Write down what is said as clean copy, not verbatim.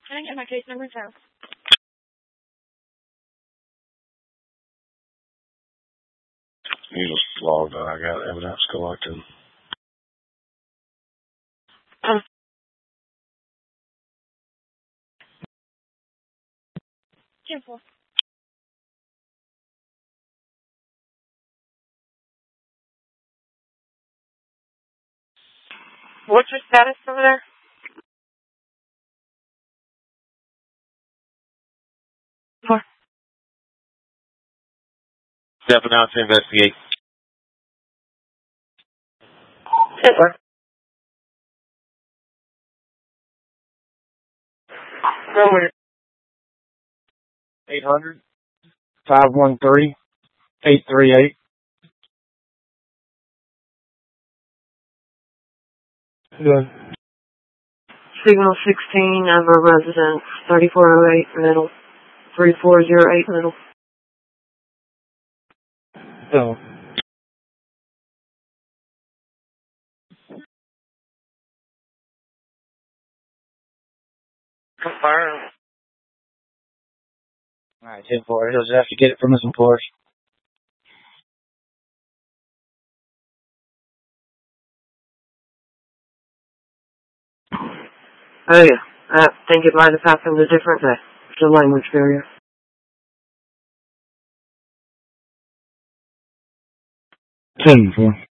Can I get my case number, sir? You just logged on. I got evidence collected. 10-4. What's your status over there? Four. Stepping out to investigate. 10-4. Number 800-513-838. Good. Signal 16 of a residence, 3408 middle, 3408 middle. So, Confirm. Alright, 10-4. He'll just have to get it from his employer. Oh yeah, I think it might have happened a different day. It's a language barrier. 10-4.